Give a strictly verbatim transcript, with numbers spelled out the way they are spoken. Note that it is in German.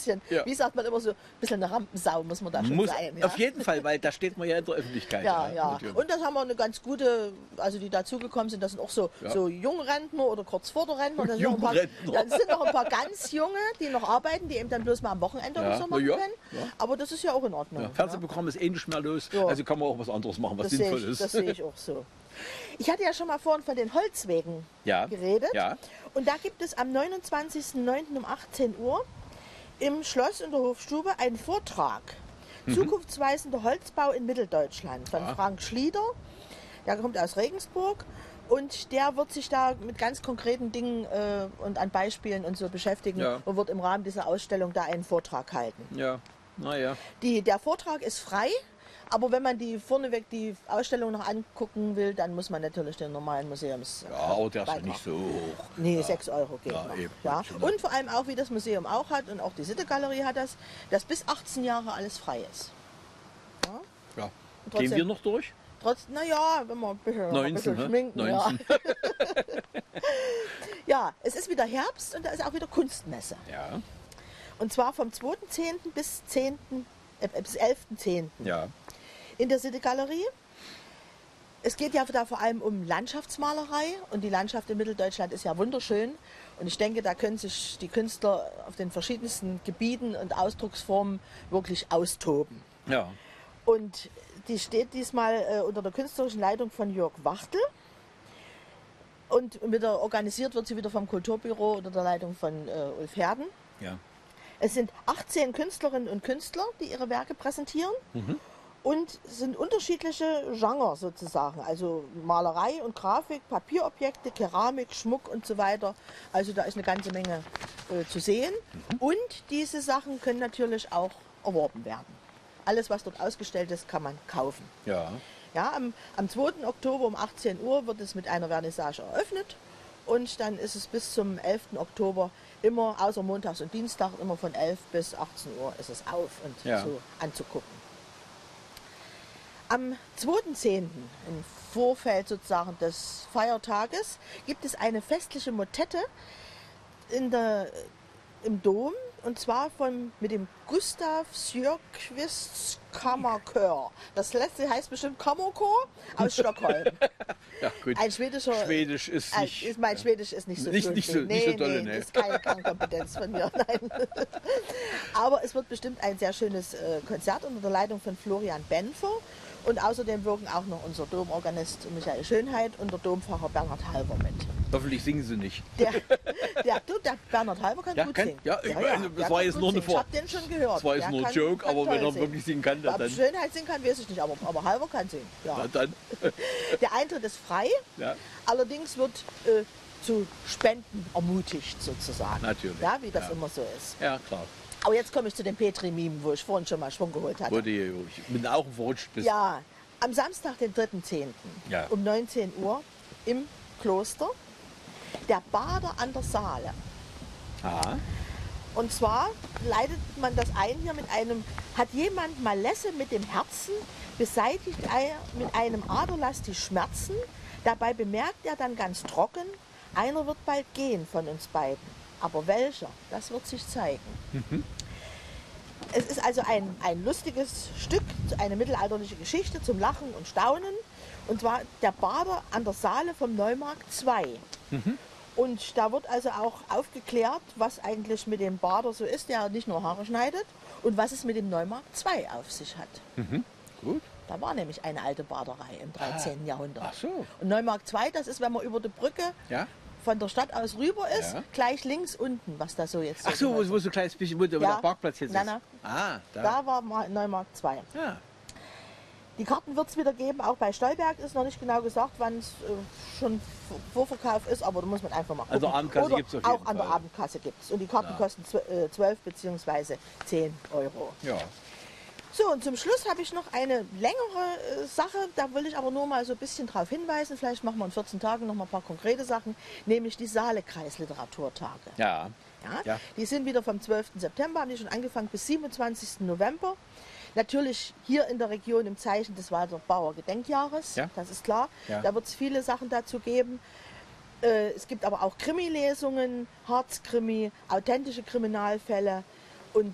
bisschen, Ja. wie sagt man immer so, ein bisschen eine Rampensau muss man da schon Muss, sein. Ja? auf jeden Fall, weil da steht man ja in der Öffentlichkeit. Ja, ja. natürlich. Und das haben wir eine ganz gute, also die dazugekommen sind, das sind auch so, Ja. so Jungrentner oder kurz vor der Rentner. Das sind, noch ein paar, Jungrentner. ja, das sind noch ein paar ganz junge, die noch arbeiten, die eben dann bloß mal am Wochenende Ja, oder so na machen ja, können. ja. Aber das ist ja auch in Ordnung. Ja, Ja. Fernsehprogramm ist eh nicht mehr los, Ja. also kann man auch was anderes machen, was Das sehe sinnvoll ich, ist. das sehe ich auch so. Ich hatte ja schon mal vorhin von den Holzwegen Ja, geredet. ja. Und da gibt es am neunundzwanzigsten neunten um achtzehn Uhr im Schloss in der Hofstube einen Vortrag. Mhm. Zukunftsweisender Holzbau in Mitteldeutschland von Ah. Frank Schlieder. Der kommt aus Regensburg. Und der wird sich da mit ganz konkreten Dingen äh, und an Beispielen und so beschäftigen Ja. und wird im Rahmen dieser Ausstellung da einen Vortrag halten. Ja, naja. Die, der Vortrag ist frei, aber wenn man die vorneweg die Ausstellung noch angucken will, dann muss man natürlich den normalen Museums. Ja, aber der ist ja Beitrag. nicht so hoch. Nee, ja. sechs Euro geht Ja, noch. eben. Ja. Schon. Und vor allem auch, wie das Museum auch hat und auch die Sitte-Galerie hat das, dass bis achtzehn Jahre alles frei ist. Ja. Ja. Und Gehen trotzdem- wir noch durch? Trotz, naja, wenn wir ein bisschen, noch ein neunzehn, bisschen ne? schminken. neunzehn. Ja. Ja, es ist wieder Herbst und da ist auch wieder Kunstmesse. Ja. Und zwar vom zweiten zehnten bis, zehnten, äh, bis elften zehnten Ja. in der Sitte-Galerie. Es geht ja da vor allem um Landschaftsmalerei und die Landschaft in Mitteldeutschland ist ja wunderschön. Und ich denke, da können sich die Künstler auf den verschiedensten Gebieten und Ausdrucksformen wirklich austoben. Ja. Und die steht diesmal äh, unter der künstlerischen Leitung von Jörg Wachtel. Und wieder organisiert wird sie wieder vom Kulturbüro unter der Leitung von äh, Ulf Herden. Ja. Es sind achtzehn Künstlerinnen und Künstler, die ihre Werke präsentieren. Und es sind unterschiedliche Genres sozusagen. Also Malerei und Grafik, Papierobjekte, Keramik, Schmuck und so weiter. Also da ist eine ganze Menge äh, zu sehen. Und diese Sachen können natürlich auch erworben werden. Alles, was dort ausgestellt ist, kann man kaufen. Ja. Ja, am, am zweiten Oktober um achtzehn Uhr wird es mit einer Vernissage eröffnet und dann ist es bis zum elften Oktober immer, außer montags und Dienstag, immer von elf bis achtzehn Uhr ist es auf und Ja. so anzugucken. Am zweiten zehnten im Vorfeld sozusagen des Feiertages gibt es eine festliche Motette in der, im Dom. Und zwar von, mit dem Gustav Sjöqvists Kammerchor. Das letzte heißt bestimmt Kammerchor aus Stockholm. Ja, gut. Ein schwedischer. Schwedisch ist äh, nicht. ist, mein Schwedisch ist nicht so Nicht- flüssig. nicht so- nicht so nee, dolle, nee, nee. das ist keine Kernkompetenz von mir. Nein. Aber es wird bestimmt ein sehr schönes äh, Konzert unter der Leitung von Florian Benfer. Und außerdem wirken auch noch unser Domorganist Michael Schönheit und der Dompfarrer Bernhard Halver mit. Hoffentlich singen sie nicht. Der, der, du, der Bernhard Halver kann Ja, gut kann- singen. ja, ich meine, das der war kann jetzt gut nur eine singen. Vor- Ich habe den schon gehört. Das war jetzt Der nur ein kann- Joke, kann aber wenn toll er singen. wirklich singen kann, dann. Ob dann Schönheit singen kann, weiß ich nicht, aber, aber Halver kann singen. Ja. na dann. Der Eintritt ist frei, Ja. allerdings wird äh, zu Spenden ermutigt sozusagen. Natürlich. Ja, wie das Ja. immer so ist. Ja, klar. Aber jetzt komme ich zu den Petri-Mimen, wo ich vorhin schon mal Schwung geholt hatte. Wo die, ich bin auch verrutscht bis. Ja, am Samstag, den dritten zehnten Ja. um neunzehn Uhr im Kloster, der Bader an der Saale. Aha. Und zwar leitet man das ein hier mit einem, hat jemand Malesse mit dem Herzen, beseitigt er mit einem Aderlass die Schmerzen, dabei bemerkt er dann ganz trocken, einer wird bald gehen von uns beiden. Aber welcher, das wird sich zeigen. Es ist also ein, ein lustiges Stück, eine mittelalterliche Geschichte zum Lachen und Staunen. Und zwar der Bader an der Saale vom Neumarkt zwei. Und da wird also auch aufgeklärt, was eigentlich mit dem Bader so ist, der nicht nur Haare schneidet, und was es mit dem Neumarkt zwei auf sich hat. Gut. Da war nämlich eine alte Baderei im dreizehnten Jahrhundert. Ach so. Und Neumarkt zwei, das ist, wenn man über die Brücke Ja. von der Stadt aus rüber ist, Ja. gleich links unten, was da so jetzt Ach so, wo, gehört. wo so ein kleines bisschen, wo der Ja. der Parkplatz jetzt Na, ist. na. Ah, da. Da war mal Neumarkt zwei. Ja. Die Karten wird es wieder geben, auch bei Stolberg ist noch nicht genau gesagt, wann es äh, schon V- Vorverkauf ist, aber da muss man einfach mal gucken. Also Abendkasse Oder gibt's auf auch jeden an der Fall. Abendkasse gibt es. Und die Karten Ja. kosten zwölf bzw. zehn Euro. Ja. So, und zum Schluss habe ich noch eine längere äh, Sache, da will ich aber nur mal so ein bisschen drauf hinweisen, vielleicht machen wir in vierzehn Tagen noch mal ein paar konkrete Sachen, nämlich die Saale-Kreis-Literaturtage. Ja. Ja, Ja. Die sind wieder vom zwölften September, haben die schon angefangen, bis siebenundzwanzigsten November. Natürlich hier in der Region im Zeichen des Walter Bauer Gedenkjahres, Ja. das ist klar. Ja. Da wird es viele Sachen dazu geben. Äh, es gibt aber auch Krimi-Lesungen, Harzkrimi, authentische Kriminalfälle,